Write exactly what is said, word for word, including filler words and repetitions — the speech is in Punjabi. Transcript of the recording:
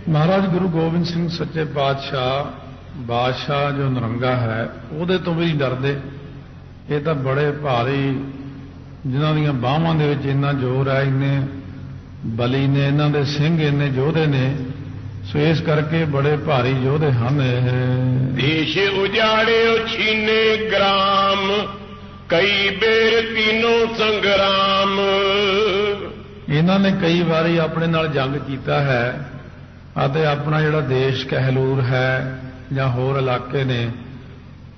महाराज गुरु गोबिंद सिंह सच्चे पातशाह बादशाह जो नरंगा है ਉਹਦੇ ਤੋਂ ਵੀ डरदे। ਇਹ ਤਾਂ बड़े भारी जिन्हां ਦੀਆਂ ਬਾਹਾਂ ਦੇ ਵਿੱਚ ਇੰਨਾ ਜ਼ੋਰ ਹੈ, ਇੰਨੇ ਬਲੀ ਨੇ, ਇਹਨਾਂ ਦੇ ਸਿੰਘ ਇੰਨੇ ਯੋਧੇ ਨੇ, ਸੋ ਇਸ ਕਰਕੇ ਬੜੇ ਭਾਰੀ ਯੋਧੇ ਹਨ। ਦੇਸ਼ ਉਜਾੜਿਓ ਛੀਨੇ ਗ੍ਰਾਮ ਕਈ ਬੇਰ तीनों ਸੰਗਰਾਮ। ਇਹਨਾਂ ਨੇ ਕਈ ਵਾਰੀ ਆਪਣੇ ਨਾਲ ਜੰਗ ਕੀਤਾ ਹੈ ਅਤੇ ਆਪਣਾ ਜਿਹੜਾ ਦੇਸ਼ ਕਹਿਲੂਰ ਹੈ ਜਾਂ ਹੋਰ ਇਲਾਕੇ ਨੇ